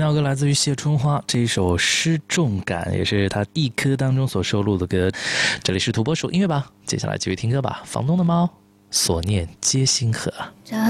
到歌来自于谢春花，这一首《失重感》也是他《一颗》当中所收录的歌。这里是土拨鼠音乐吧，接下来继续听歌吧。房东的猫，所念皆星河。 这